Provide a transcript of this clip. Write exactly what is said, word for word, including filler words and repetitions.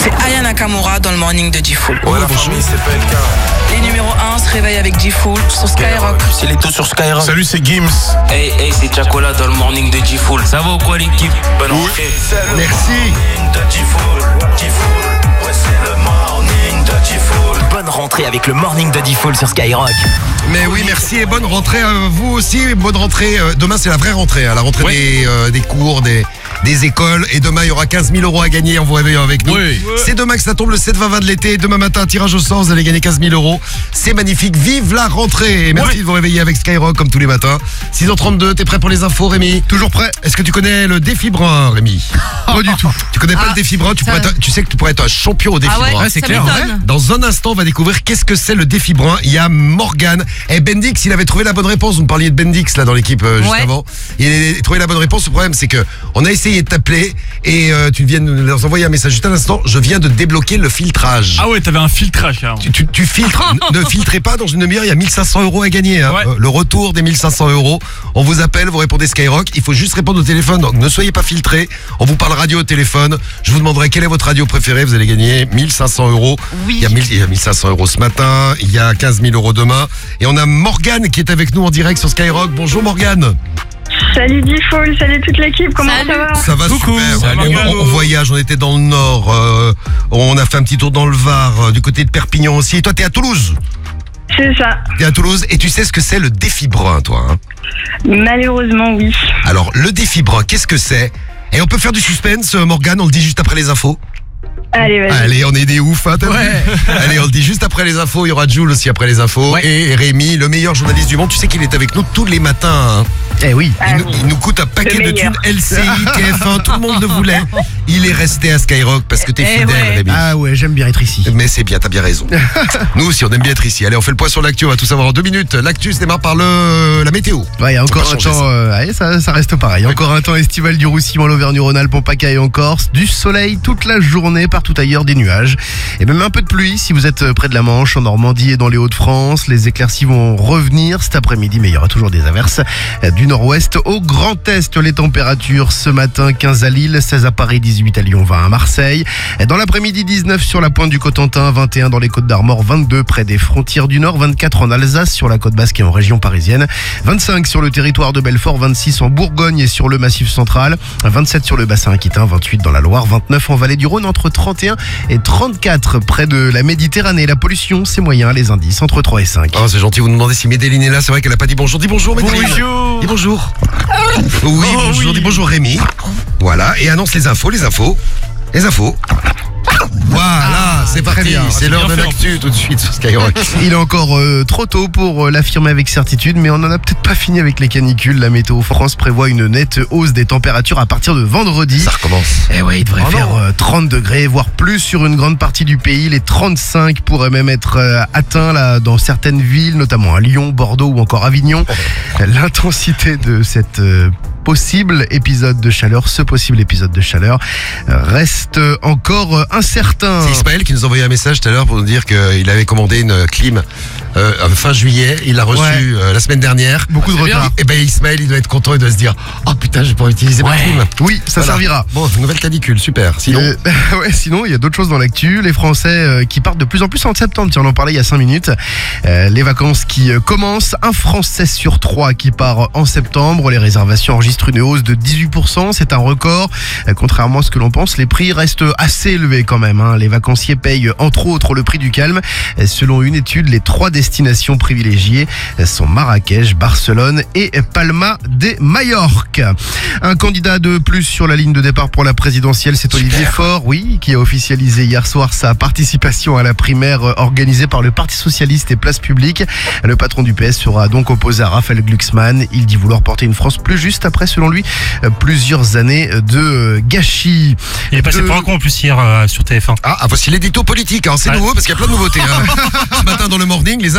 C'est Aya Nakamura dans le morning de G-Fool. Ouais, la famille, c'est P L K. Les numéros un se réveillent avec G-Fool sur Skyrock. C'est les taux sur Skyrock. Salut, c'est Gims. Hey, hey, c'est Chacola dans le morning de G-Fool. Ça va ou quoi, l'équipe? Bonne rentrée. Merci. Bonne rentrée avec le morning de G-Fool sur Skyrock. Mais oui, merci et bonne rentrée à vous aussi. Bonne rentrée. Demain, c'est la vraie rentrée, hein, la rentrée oui. des, euh, des cours, des, des écoles. Et demain, il y aura quinze mille euros à gagner en vous réveillant avec nous. Oui. C'est demain que ça tombe, le sept vingt vingt de l'été. Demain matin, tirage au sort, vous allez gagner quinze mille euros. C'est magnifique. Vive la rentrée. Et merci oui. de vous réveiller avec Skyrock comme tous les matins. six heures trente-deux, t'es prêt pour les infos, Rémi? Toujours prêt. Est-ce que tu connais le défi brun, Rémi? Pas du tout. Tu connais pas ah, le défi brun? Tu, ça... pourrais être, tu sais que tu pourrais être un champion au défi ah ouais, brun. Ouais, c'est ça clair. m'étonne. Dans un instant, on va découvrir qu'est-ce que c'est le défi brun. Il y a Morgane. Et Bendix, il avait trouvé la bonne réponse. Vous me parliez de Bendix là dans l'équipe euh, juste ouais. avant. Il a trouvé la bonne réponse. Le problème, c'est que on a essayé de t'appeler et euh, tu viens de nous envoyer un message juste un instant. Je viens de débloquer le filtrage. Ah ouais, t'avais un filtrage. Hein. Tu, tu, tu filtres. Ne filtrez pas. Dans une demi-heure, il y a mille cinq cents euros à gagner. Hein. Ouais. Euh, le retour des mille cinq cents euros. On vous appelle, vous répondez Skyrock. Il faut juste répondre au téléphone. Donc ne soyez pas filtrés. On vous parle radio au téléphone. Je vous demanderai quelle est votre radio préférée. Vous allez gagner mille cinq cents euros. Oui. Il y a mille, il y a mille cinq cents euros ce matin. Il y a quinze mille euros demain. Et on a Morgane qui est avec nous en direct sur Skyrock. Bonjour Morgane. Salut G-Fool, salut toute l'équipe, comment Salut. ça va? Ça va Coucou. super. Salut. On, on voyage, on était dans le nord. Euh, on a fait un petit tour dans le Var, euh, du côté de Perpignan aussi. Et toi, t'es à Toulouse? C'est ça. T'es à Toulouse et tu sais ce que c'est le défi brun, toi, hein? Malheureusement, oui. Alors, le défi brun, qu'est-ce que c'est? Et on peut faire du suspense, Morgane, on le dit juste après les infos. Allez, vas-y. Allez, on est des ouf, hein, t'as Ouais. vu? Allez, on le dit juste après les infos. Il y aura Jules aussi après les infos. Ouais. Et Rémi, le meilleur journaliste du monde. Tu sais qu'il est avec nous tous les matins. Hein. Eh oui. Ah Il, nous, oui. il nous coûte un paquet Le de thunes. meilleur. L C I, T F un, tout le monde le voulait. Il est resté à Skyrock parce que t'es Eh fidèle, ouais. Rémi. Ah ouais, j'aime bien être ici. Mais c'est bien, t'as bien raison. Nous aussi, on aime bien être ici. Allez, on fait le point sur l'actu. On va tout savoir en deux minutes. L'actu se démarre par le la météo. Ouais, il y a encore pas un changer, temps, ça. euh, allez, ça, ça reste pareil. Encore un temps estival du Roussillon, l'Auvergne-Rhône-Alpes, en PACA et en Corse. Du soleil toute la journée, partout ailleurs des nuages. Et même un peu de pluie si vous êtes près de la Manche, en Normandie et dans les Hauts-de-France. Les éclaircies vont revenir cet après-midi, mais il y aura toujours des averses du nord-ouest au Grand Est. Les températures ce matin, quinze à Lille, seize à Paris, dix-huit à Lyon, vingt à Marseille. Dans l'après-midi, dix-neuf sur la pointe du Cotentin, vingt et un dans les Côtes d'Armor, vingt-deux près des frontières du Nord, vingt-quatre en Alsace, sur la côte basque et en région parisienne, vingt-cinq sur le territoire de Belfort, vingt-six en Bourgogne et sur le Massif central, vingt-sept sur le bassin aquitain, vingt-huit dans la Loire, vingt-neuf en vallée du Rhône, entre trente et un et trente-quatre près de la Méditerranée. La pollution, c'est moyen, les indices entre trois et cinq. Oh, c'est gentil, vous nous demandez si Médéline est là. C'est vrai qu'elle a pas dit bonjour. Dis bonjour, Médéline. Bonjour. Dis bonjour. Oui, Oh, bonjour. oui. Dis bonjour, Rémi. Voilà. Et annonce les infos, les infos. Les infos. Voilà, c'est très parti. bien. C'est C'est l'heure bien de fait, l'actu tout de suite sur Skyrock. Il est encore euh, trop tôt pour euh, l'affirmer avec certitude, mais on n'en a peut-être pas fini avec les canicules. La Météo France prévoit une nette hausse des températures à partir de vendredi. Ça recommence. Eh ouais, il devrait Oh faire non. euh, trente degrés, voire plus sur une grande partie du pays. Les trente-cinq pourraient même être euh, atteints là, dans certaines villes, notamment à Lyon, Bordeaux ou encore Avignon. L'intensité de cette euh, possible épisode de chaleur, ce possible épisode de chaleur, euh, reste encore euh, incertain. C'est Ismaël qui nous a envoyé un message tout à l'heure pour nous dire qu'il avait commandé une clim euh, fin juillet. Il l'a reçue Ouais. euh, la semaine dernière. Beaucoup de C'est bien. retard. Et ben Ismaël, il doit être content, il doit se dire oh putain, je vais pouvoir utiliser ma clim. Oui, ça Voilà. servira. Bon, une nouvelle canicule, super. Sinon, Euh, ouais, sinon, il y a d'autres choses dans l'actu. Les Français euh, qui partent de plus en plus en septembre. Tiens, on en parlait il y a cinq minutes. Euh, les vacances qui euh, commencent. Un Français sur trois qui part en septembre. Les réservations enregistrent une hausse de dix-huit pour cent. C'est un record. Euh, contrairement à ce que l'on pense, les prix restent assez élevés quand même. Hein. Les vacanciers payent entre autres le prix du calme. Euh, selon une étude, les trois destinations privilégiées euh, sont Marrakech, Barcelone et Palma de Majorque. Un candidat de plus sur la ligne de départ pour la présidentielle, c'est Olivier Faure, oui, qui a officialisé hier soir sa participation à la primaire organisée par le Parti Socialiste et Place Publique. Le patron du P S sera donc opposé à Raphaël Glucksmann. Il dit vouloir porter une France plus juste après, selon lui, plusieurs années de gâchis. Il est passé De- pour un con en plus hier euh, sur T F un. ah, ah, voici l'édito politique. Hein. C'est Ouais. nouveau parce qu'il y a plein de nouveautés. Hein. Ce matin dans le morning, les